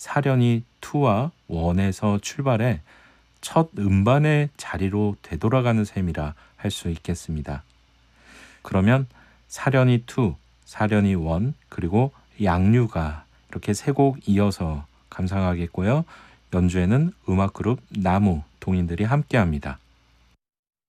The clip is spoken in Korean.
사련이 2와 1에서 출발해 첫 음반의 자리로 되돌아가는 셈이라 할 수 있겠습니다. 그러면 사련이 2, 사련이 1, 그리고 양류가 이렇게 3곡 이어서 감상하겠고요. 연주에는 음악그룹 나무 동인들이 함께합니다.